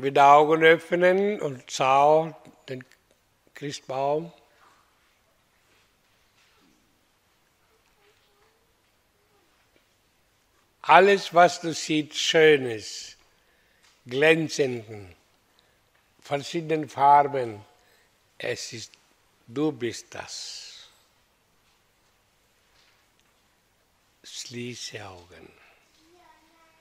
Wieder Augen öffnen und schau den Christbaum. Alles, was du siehst, Schönes, Glänzenden, verschiedenen Farben, du bist das. Schließe Augen.